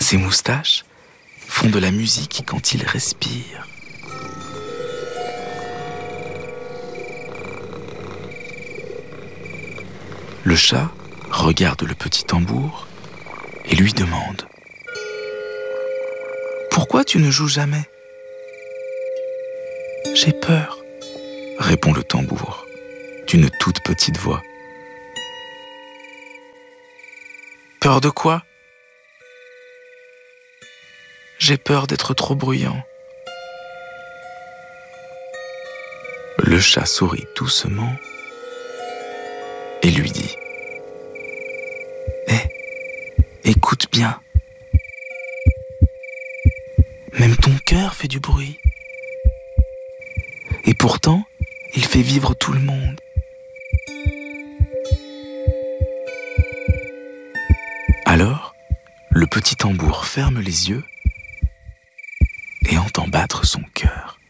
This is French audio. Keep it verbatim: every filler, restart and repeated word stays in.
Ses moustaches font de la musique quand il respire. Le chat regarde le petit tambour et lui demande : « Pourquoi tu ne joues jamais ? » ?»« J'ai peur, » répond le tambour d'une toute petite voix. « Peur de quoi ? » ?»« J'ai peur d'être trop bruyant. » Le chat sourit doucement et lui dit : « Hé, écoute bien. Même ton cœur fait du bruit. Et pourtant, il fait vivre tout le monde. » Alors, le petit tambour ferme les yeux et entend battre son cœur.